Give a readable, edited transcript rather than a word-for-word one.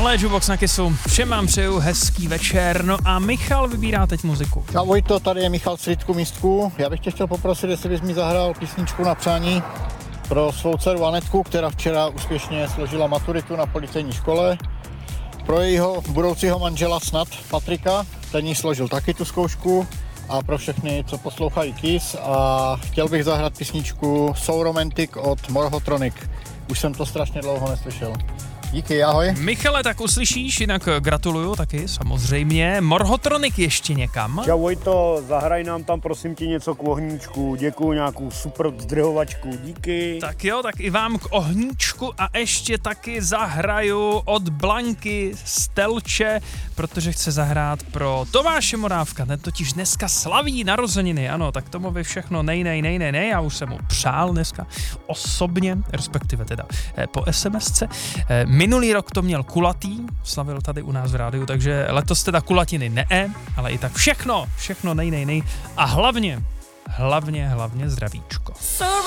Tohle je Jukebox na Kissu. Všem vám přeju hezký večer. No a Michal vybírá teď muziku. Čau Vojto, tady je Michal z Frýdku Místku. Já bych tě chtěl poprosit, jestli bys mi zahrál písničku na přání pro svou dceru Anetku, která včera úspěšně složila maturitu na policejní škole. Pro jejího budoucího manžela snad Patrika, ten jí složil taky tu zkoušku. A pro všechny, co poslouchají Kiss, a chtěl bych zahrát písničku So Romantic od Morhotronic. Už jsem to strašně dlouho neslyšel. Díky, ahoj. Michale, tak uslyšíš, jinak gratuluju taky, samozřejmě. Morhotronic ještě někam. Čau Vojto, zahraj nám tam prosím ti něco k ohníčku, děkuju, nějakou super zdrhovačku, díky. Tak jo, tak i vám k ohníčku a ještě taky zahraju od Blanky z Telče, protože chce zahrát pro Tomáše Morávka, ten totiž dneska slaví narozeniny, ano, tak Tomovi všechno nej, já už jsem mu přál dneska osobně, respektive teda po SMSce. Minulý rok to měl kulatý, slavil tady u nás v rádiu, takže letos teda kulatiny ne, ale i tak všechno nej a hlavně zdravíčko.